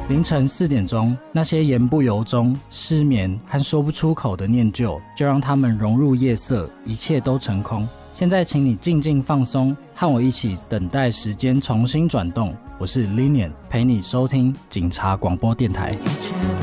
凌晨4点钟，那些言不由衷、失眠和说不出口的念旧，就让他们融入夜色，一切都成空。现在请你静静放松，和我一起等待时间重新转动。我是 Linian， 陪你收听警察广播电台。